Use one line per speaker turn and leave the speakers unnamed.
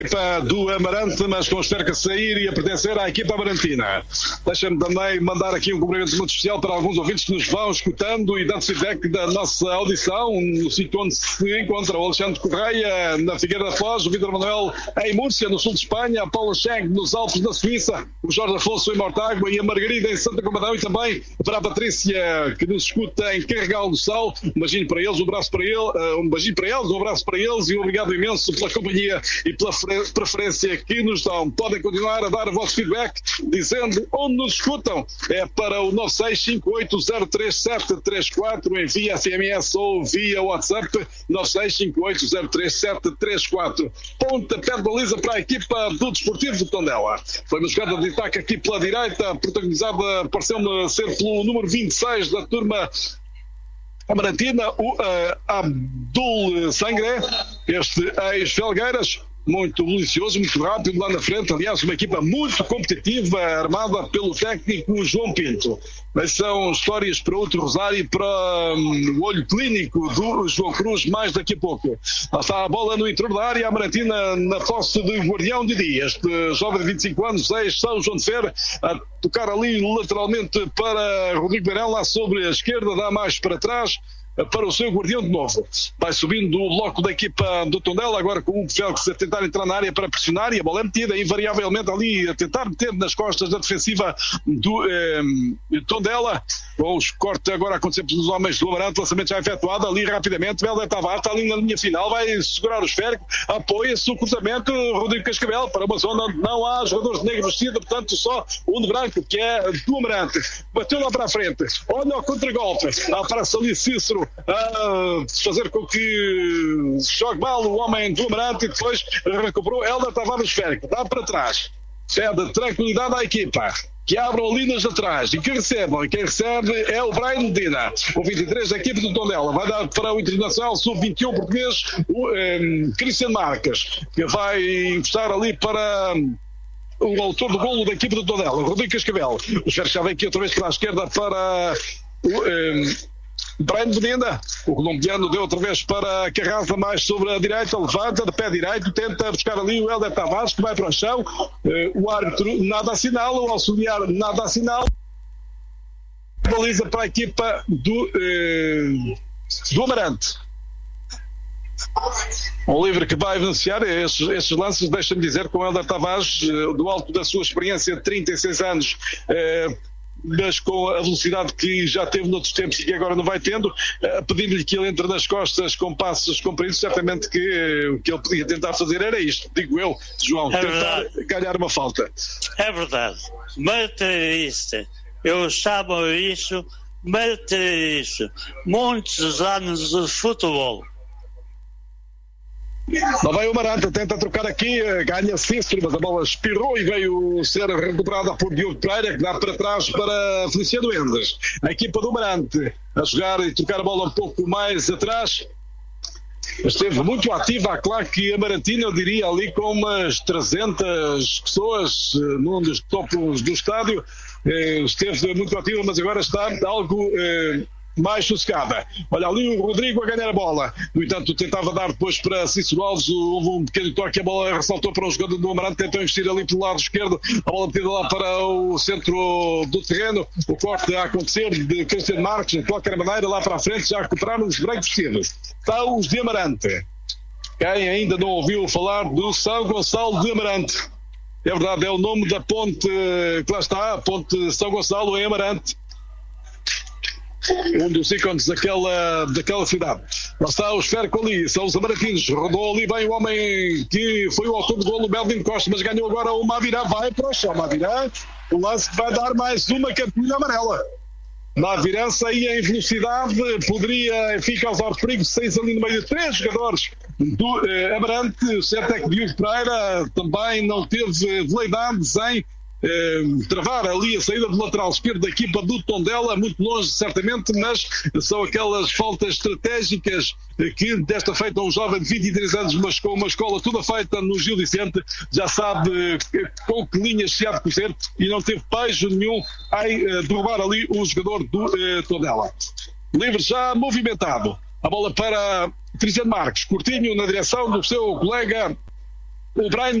do Amarante, mas com Esperca sair e a pertencer à equipa amarantina. Deixa-me também mandar aqui um cumprimento muito especial para alguns ouvintes que nos vão escutando e dando feedback da nossa audição, no sítio onde se encontra o Alexandre Correia, na Figueira da Foz, o Vítor Manuel em Múrcia, no sul de Espanha, a Paula Cheng nos Alpes da Suíça, o Jorge Afonso em Mortágua e a Margarida em Santa Comadão, e também para a Patrícia que nos escuta em Carregal do Sal. Um beijinho para eles, um abraço para eles, um abraço para eles e um obrigado imenso pela companhia e pela preferência que nos dão. Podem continuar a dar o vosso feedback dizendo onde nos escutam. É para o 965803734 em via SMS ou via WhatsApp 965803734. Pontapé de baliza para a equipa do Desportivo de Tondela. Foi uma jogada de ataque aqui pela direita, protagonizada, pareceu-me ser pelo número 26 da turma amarantina, o Abdul Sangré, este ex-Felgueiras. Muito delicioso, muito rápido lá na frente. Aliás, uma equipa muito competitiva, armada pelo técnico João Pinto. Mas são histórias para outro rosário e para o olho clínico do João Cruz mais daqui a pouco. Lá está a bola no interior da área, a Amarantina na posse de Guardião de Dias, este jovem de 25 anos, ex-São João de Fer, a tocar ali lateralmente para Rodrigo Beirão, lá sobre a esquerda, dá mais para trás para o seu guardião de novo. Vai subindo o bloco da equipa do Tondela, agora com o Félix a tentar entrar na área para pressionar, e a bola é metida invariavelmente ali, a tentar meter nas costas da defensiva do Tondela. Com os cortes agora a acontecer pelos homens do Amarante, o lançamento já efetuado ali rapidamente. Helder Tavares está ali na linha final, vai segurar o esférico, apoia-se o cruzamento, Rodrigo Cascavel, para uma zona onde não há jogadores de negro vestido, portanto só um de branco, que é do Amarante. Bateu lá para a frente, olha o contra-golpe, aparece ali Cícero a fazer com que jogue mal o homem do Amarante e depois recuperou Helder Tavares esférico, dá para trás, cede tranquilidade à equipa, que abram linhas atrás e que recebam. E quem recebe é o Brian Medina, o 23 da equipe do Tondela. Vai dar para o Internacional Sub-21 português o Cristiano Marques, que vai encostar ali para o autor do golo da equipe do Tondela, o Rodrigo Cascavel. O esférico já vem aqui outra vez para a esquerda para o Brian Medina. O colombiano deu outra vez para a Carrasa mais sobre a direita, levanta de pé direito, tenta buscar ali o Helder Tavares, que vai para o chão. O árbitro nada assinala, o auxiliar nada assinala. Baliza para a equipa do Amarante. Um livre que vai beneficiar estes lances, deixa-me dizer, com o Helder Tavares, do alto da sua experiência de 36 anos, mas com a velocidade que já teve noutros tempos e que agora não vai tendo, pedindo-lhe que ele entre nas costas com passos compridos, certamente que o que ele podia tentar fazer era isto, digo eu, João, tentar ganhar uma falta.
É verdade, materialista, eu chamo isso materialista, muitos anos de futebol.
Lá vai o Amarante, tenta trocar aqui, ganha Cícero, mas a bola espirrou e veio ser recuperada por Diogo Pereira, que dá para trás para Feliciano Endes. A equipa do Amarante a jogar e trocar a bola um pouco mais atrás. Esteve muito ativa, claro que a Amarantina, eu diria, ali com umas 300 pessoas num dos topos do estádio. Esteve muito ativa, mas agora está algo mais sossegada. Olha ali o Rodrigo a ganhar a bola. No entanto, tentava dar depois para Cícero Alves, houve um pequeno toque, a bola ressaltou para o jogador do Amarante, tentou investir ali pelo lado esquerdo, a bola metida lá para o centro do terreno, o corte a acontecer de Cristiano Marques, de qualquer maneira, lá para a frente já recuperaram os brancos vestidos. Está os de Amarante. Quem ainda não ouviu falar do São Gonçalo de Amarante? É verdade, é o nome da ponte que lá está, a ponte São Gonçalo em Amarante, um dos ícones daquela cidade. Lá está o esférico ali, são os amarantinos, rodou ali bem o homem que foi o autor do golo, Melvin Costa, mas ganhou agora o Mavirá, vai para o chão, Mavirá, o lance que vai dar mais uma cartolina amarela. Mavirá saía em velocidade, poderia, enfim, causar perigo, 6 ali no meio de 3 jogadores do Amarante. O certo é que Diogo Pereira também não teve veleidades em travar ali a saída do lateral esquerdo da equipa do Tondela, muito longe certamente, mas são aquelas faltas estratégicas que desta feita um jovem de 23 anos, mas com uma escola toda feita no Gil Vicente, já sabe com que linhas se há de cozer e não teve pejo nenhum em derrubar ali o jogador do Tondela. Livre já movimentado, a bola para Cristiano Marques, curtinho na direção do seu colega O Brian